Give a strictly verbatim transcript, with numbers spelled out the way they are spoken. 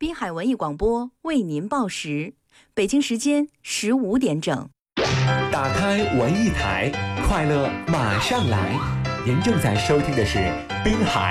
滨海文艺广播为您报时，北京时间十五点整。 打开文艺台，快乐马上来。您正在收听的是滨海